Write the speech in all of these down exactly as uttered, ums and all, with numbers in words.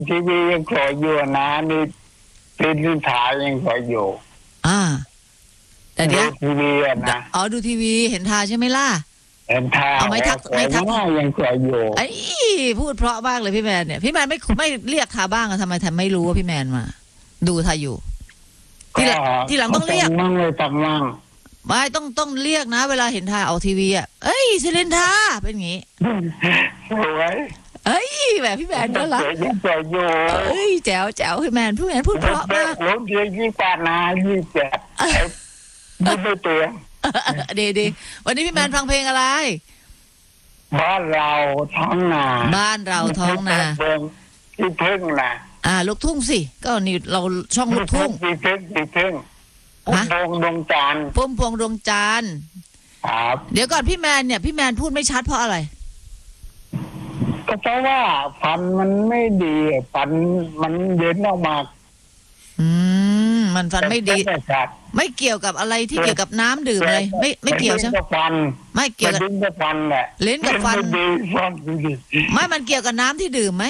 ทีวียังขออยู่นะนี่ติดนินทายังขออยู่อ่าแต่เดี๋ยวทีวีอะนะอ๋อดูทีวีเห็นทาใช่ไหมล่ะเห็นทาเอาไม่ทักไม่ทักยังขออยู่ไอ้พูดเพราะมากเลยพี่แมนเนี่ยพี่แมนไม่ไม่เรียกทาบ้างอะทำไมทำไม่รู้ว่าพี่แมนมาดูทาอยู่ทีหลังทีหลังต้องเรียกมั่งเลยตังมั่งไม่ต้องต้องเรียกนะเวลาเห็นทาออกทีวีอ่ะเอ้ยซิลินทาเป็นงี้สวยเอ้ยแบบพี่แมนน่ารักเอ้ยแจ๋วแจ๋วพี่แมนพี่แมนพูดเพราะมากรถเยอะยี่ปานายี่แปดไม่ไม่เตือนดีดีวันนี้พี่แมนฟังเพลงอะไรบ้านเราท้องนาบ้านเราท้องนาที่พึ่งนะอ่าลูกทุ่งสิก็นี่เราช่องลูกทุ่งที่พึ่งที่พึ่งพุ่มพวงดวงจันทร์พุ่มพวงดวงจันทร์ครับเดี๋ยวก่อนพี่แมนเนี่ยพี่แมนพูดไม่ชัดเพราะอะไรก็เพราะว่าฟันมันไม่ดีฟันมันเย็นออกมาอืมมันฟันไม่ดีไม่เกี่ยวกับอะไรที่เกี่ยวกับน้ำดื่มอะไรไม่ไม่เกี่ยวใช่ไหมไม่เกี่ยวกับลิ้นกับฟันแหละลิ้นกับฟันไม่มันเกี่ยวกับน้ำที่ดื่มไหม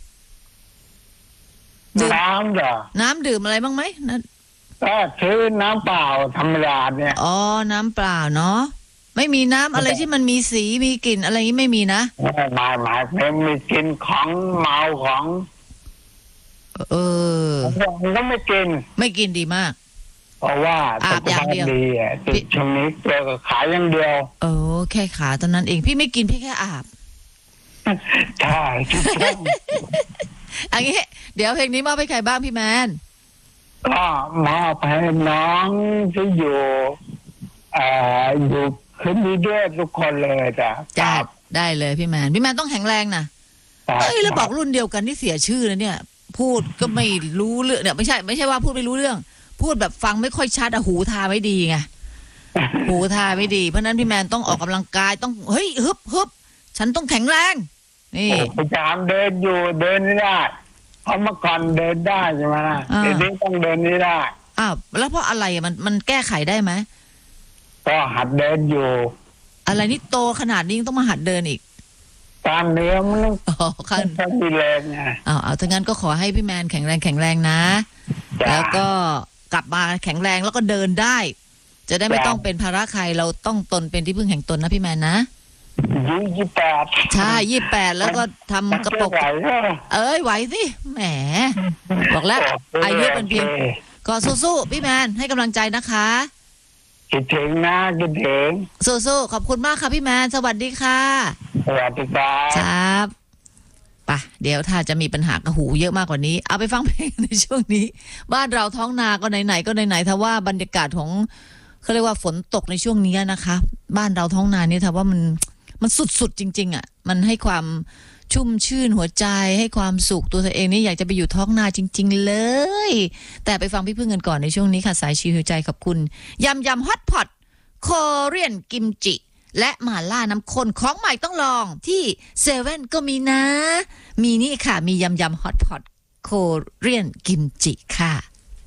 น้ำเหรอน้ำดื่มอะไรบ้างไหมก็ซื้อน้ำเปล่าธรรมดาเนี่ยอ๋อน้ำเปล่าเนาะไม่มีน้ำอะไรที่มันมีสีมีกลิ่นอะไรนี้ไม่มีนะไม่ไม่ไม่มีกลิ่นของเมาของเออก็ไม่กินไม่กินดีมากเพราะว่าอาบอย่างเดียวดีอ่ะติดช่วงนี้เจอกับขาอย่างเดียวเออแค่ขาตอนนั้นเองพี่ไม่กินพี่แค่อาบใช่ถูกต้องอันนี้เดี๋ยวเพลงนี้มอบให้ใครบ้างพี่แมนก็มอบให้น้องที่อยู่อ่าอยู่ขึ้นดีด้วยทุกคนเลยจ้ะจ้าได้เลยพี่แมนพี่แมนต้องแข็งแรงนะเอ้ยแล้วบอกรุ่นเดียวกันที่เสียชื่อนะเนี่ยพูดก็ไม่รู้เรื่องเนี่ยไม่ใช่ไม่ใช่ว่าพูดไม่รู้เรื่องพูดแบบฟังไม่ค่อยชัดอะหูทาไม่ดีไงหูทาไม่ดีเพราะนั้นพี่แมนต้องออกกำลังกายต้องเฮ้ยฮึบฮึบฉันต้องแข็งแรงนี่พยายามเดินอยู่เดินไม่ได้เพราะเมื่อก่อนเดินได้ใช่ไหมล่ะเดี๋ยวนี้ต้องเดินไม่ได้อ้าวแล้วเพราะอะไรมันมันแก้ไขได้ไหมก็หัดเดินอยู่อะไรนี่โตขนาดนี้ต้องมาหัดเดินอีกตามเนื้อมันอ๋อขั้นมีแรงไงอ้าวเอาถ้างั้นก็ขอให้พี่แมนแข็งแรงแข็งแรงนะแล้วก็กลับมาแข็งแรงแล้วก็เดินได้จะได้ไม่ต้องเป็นภาระใครเราต้องตนเป็นที่พึ่งแห่งตนนะพี่แมนนะยี่สิบแปดใช่ยี่สิบแปดแล้วก็ทำกระปกเอ้ยไหวสิแหมบอกแล้วอายุเป็นเพียงก็สู้ๆพี่แมนให้กำลังใจนะคะคิดถึงนะคิดถึงสู้ๆขอบคุณมากค่ะพี่แมนสวัสดีค่ะสวัสดีครับครับปะเดี๋ยวถ้าจะมีปัญหากระหูเยอะมากกว่านี้เอาไปฟังเพลงในช่วงนี้บ้านเราท้องนาก็ไหนๆก็ไหนๆถ้าว่าบรรยากาศของเขาเรียกว่าฝนตกในช่วงนี้นะคะบ้านเราท้องนานี่ถ้าว่ามันมันสุดๆจริงๆอ่ะมันให้ความชุ่มชื่นหัวใจให้ความสุขตัวเธอเองนี่อยากจะไปอยู่ท้องนาจริงๆเลยแต่ไปฟังพี่พึ่งกันก่อนในช่วงนี้ค่ะสายชิวหัวใจขอบคุณยำยำฮอตพอตโคเรียนกิมจิและหม่าล่าน้ำข้นของใหม่ต้องลองที่เซเว่นก็มีนะมีนี่ค่ะมียำยำฮอตพอตโคเรียนกิมจิค่ะ